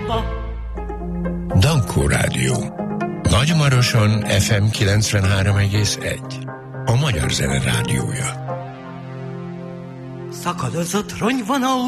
Dankó Rádió. Nagymaroson FM 93,1. A Magyar Zene Rádiója. Szakadozott ronyvonal